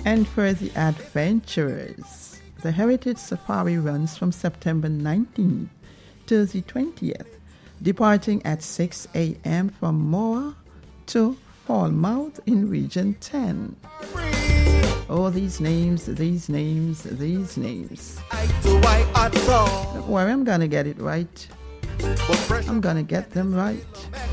And for the adventurers, the Heritage Safari runs from September 19th to the 20th, departing at 6 a.m. from Moa to Falmouth in Region 10. Oh, these names. Don't worry, I'm going to get it right. I'm going to get them right.